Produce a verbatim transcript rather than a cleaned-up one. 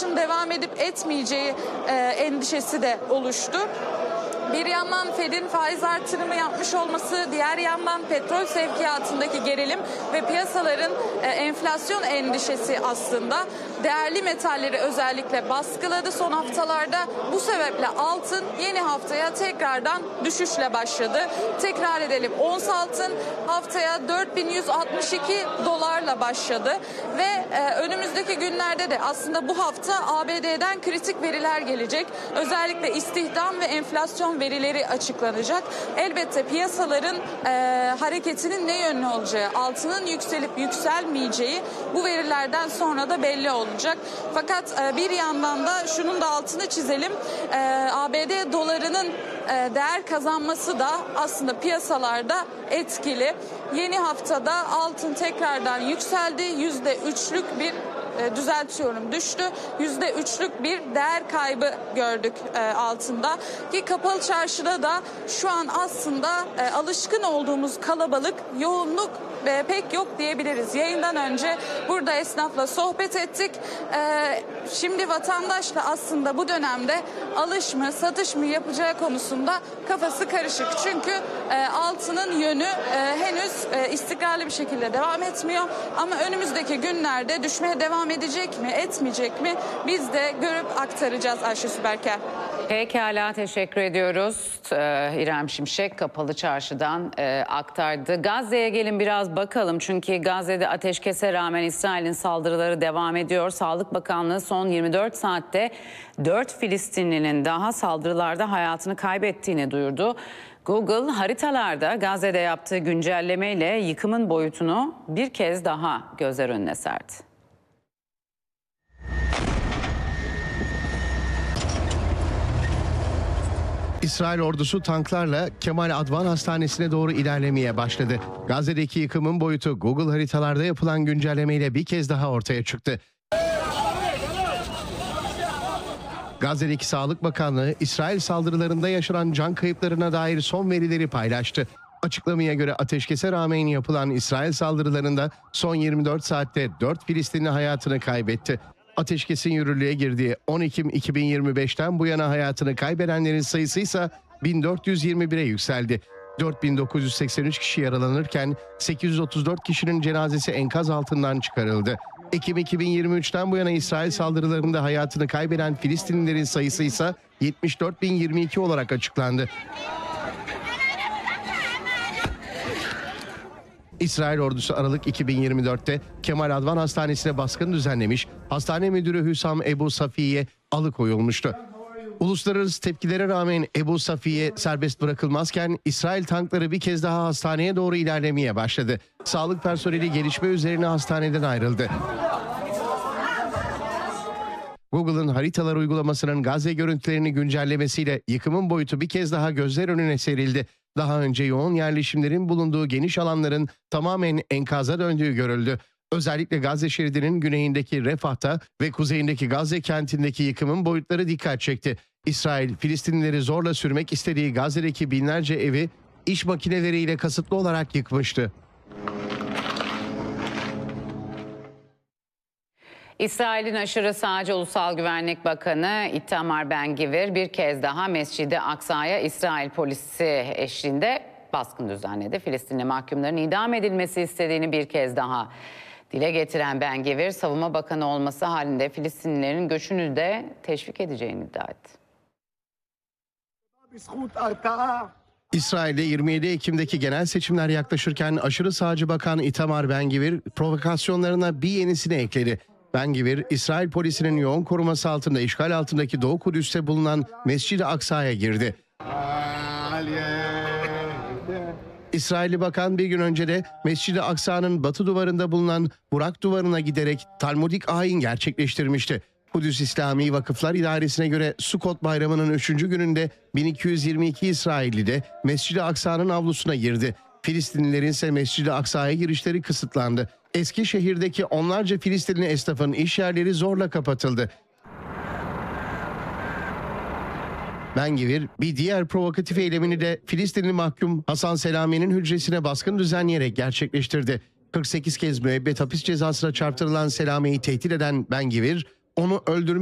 savaşın devam edip etmeyeceği e, endişesi de oluştu. Bir yandan Fed'in faiz artırımı yapmış olması, diğer yandan petrol sevkiyatındaki gerilim ve piyasaların e, enflasyon endişesi aslında değerli metalleri özellikle baskıladı son haftalarda. Bu sebeple altın yeni haftaya tekrardan düşüşle başladı. Tekrar edelim, ons altın haftaya dört bin yüz altmış iki dolarla başladı ve e, önümüzdeki günlerde de aslında bu hafta A B D'den kritik veriler gelecek. Özellikle istihdam ve enflasyon verileri açıklanacak. Elbette piyasaların e, hareketinin ne yönlü olacağı, altının yükselip yükselmeyeceği bu verilerden sonra da belli olacak. Fakat e, bir yandan da şunun da altını çizelim. E, A B D dolarının e, değer kazanması da aslında piyasalarda etkili. Yeni haftada altın tekrardan yükseldi. yüzde üçlük bir E, düzeltiyorum düştü. Yüzde üçlük bir değer kaybı gördük e, altında. Ki kapalı çarşıda da şu an aslında e, alışkın olduğumuz kalabalık, yoğunluk e, pek yok diyebiliriz. Yayından önce burada esnafla sohbet ettik. E, şimdi vatandaş da aslında bu dönemde alış mı, satış mı yapacağı konusunda kafası karışık. Çünkü e, altının yönü e, henüz e, istikrarlı bir şekilde devam etmiyor. Ama önümüzdeki günlerde düşmeye devam edecek mi, etmeyecek mi? Biz de görüp aktaracağız Ayşe Süberker. Pekala, teşekkür ediyoruz. Ee, İrem Şimşek Kapalı Çarşı'dan e, aktardı. Gazze'ye gelin biraz bakalım. Çünkü Gazze'de ateşkese rağmen İsrail'in saldırıları devam ediyor. Sağlık Bakanlığı son yirmi dört saatte dört Filistinlinin daha saldırılarda hayatını kaybettiğini duyurdu. Google haritalarda Gazze'de yaptığı güncellemeyle yıkımın boyutunu bir kez daha gözler önüne serdi. İsrail ordusu tanklarla Kemal Advan Hastanesi'ne doğru ilerlemeye başladı. Gazze'deki yıkımın boyutu Google haritalarda yapılan güncellemeyle bir kez daha ortaya çıktı. Gazze'deki Sağlık Bakanlığı, İsrail saldırılarında yaşanan can kayıplarına dair son verileri paylaştı. Açıklamaya göre ateşkese rağmen yapılan İsrail saldırılarında son yirmi dört saatte dört Filistinli hayatını kaybetti. Ateşkesin yürürlüğe girdiği on Ekim iki bin yirmi beşten bu yana hayatını kaybedenlerin sayısı ise bin dört yüz yirmi bire yükseldi. dört bin dokuz yüz seksen üç kişi yaralanırken sekiz yüz otuz dört kişinin cenazesi enkaz altından çıkarıldı. Ekim iki bin yirmi üçten bu yana İsrail saldırılarında hayatını kaybeden Filistinlilerin sayısı ise yetmiş dört bin yirmi iki olarak açıklandı. İsrail ordusu Aralık iki bin yirmi dörtte Kemal Advan Hastanesi'ne baskın düzenlemiş, hastane müdürü Hüsam Ebu Safiye alıkoyulmuştu. Uluslararası tepkilere rağmen Ebu Safiye serbest bırakılmazken İsrail tankları bir kez daha hastaneye doğru ilerlemeye başladı. Sağlık personeli gelişme üzerine hastaneden ayrıldı. Google'ın haritalar uygulamasının Gazze görüntülerini güncellemesiyle yıkımın boyutu bir kez daha gözler önüne serildi. Daha önce yoğun yerleşimlerin bulunduğu geniş alanların tamamen enkaza döndüğü görüldü. Özellikle Gazze şeridinin güneyindeki Refah'ta ve kuzeyindeki Gazze kentindeki yıkımın boyutları dikkat çekti. İsrail, Filistinlileri zorla sürmek istediği Gazze'deki binlerce evi iş makineleriyle kasıtlı olarak yıkmıştı. İsrail'in aşırı sağcı Ulusal Güvenlik Bakanı Itamar Ben-Gvir bir kez daha Mescid-i Aksa'ya İsrail polisi eşliğinde baskın düzenledi. Filistinli mahkumların idam edilmesi istediğini bir kez daha dile getiren Ben-Gvir, Savunma Bakanı olması halinde Filistinlilerin göçünü de teşvik edeceğini iddia etti. İsrail'de yirmi yedi Ekim'deki genel seçimler yaklaşırken aşırı sağcı Bakan Itamar Ben-Gvir provokasyonlarına bir yenisini ekledi. Ben-Gvir, İsrail polisinin yoğun koruması altında işgal altındaki Doğu Kudüs'te bulunan Mescid-i Aksa'ya girdi. İsrailli bakan bir gün önce de Mescid-i Aksa'nın batı duvarında bulunan Burak duvarına giderek Talmudik ayin gerçekleştirmişti. Kudüs İslami Vakıflar İdaresi'ne göre Sukot Bayramı'nın üçüncü gününde bin iki yüz yirmi iki İsrailli de Mescid-i Aksa'nın avlusuna girdi. Filistinlilerin ise Mescid-i Aksa'ya girişleri kısıtlandı. Eskişehir'deki onlarca Filistinli esnafın iş yerleri zorla kapatıldı. Ben-Gvir bir diğer provokatif eylemini de Filistinli mahkum Hasan Selami'nin hücresine baskın düzenleyerek gerçekleştirdi. kırk sekiz kez müebbet hapis cezasına çarptırılan Selami'yi tehdit eden Ben-Gvir, onu öldürmek